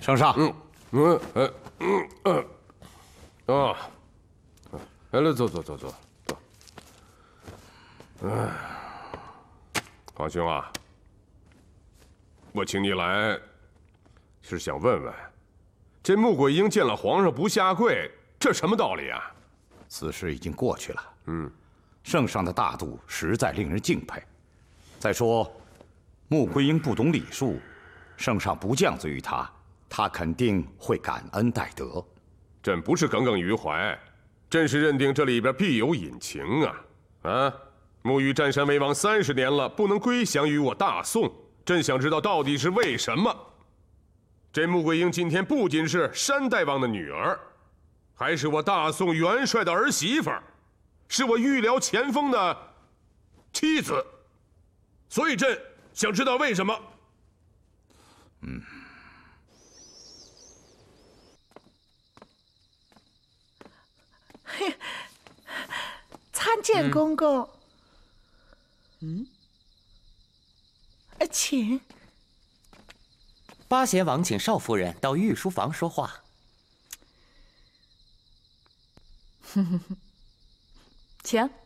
圣上。 来，走。皇兄啊，我请你来，是想问问，这穆桂英见了皇上不下跪，这什么道理啊？ 此事已经过去了。圣上的大度实在令人敬佩。再说，穆桂英不懂礼数，圣上不降罪于她，她肯定会感恩戴德。 朕不是耿耿于怀，朕是认定这里边必有隐情啊！沐浴占山为王30年了，不能归降于我大宋，朕想知道到底是为什么。这穆桂英今天不仅是山大王的女儿，还是我大宋元帅的儿媳妇，是我御辽前锋的妻子，所以朕想知道为什么。 参见公公。请。 八贤王请少夫人到御书房说话。 请。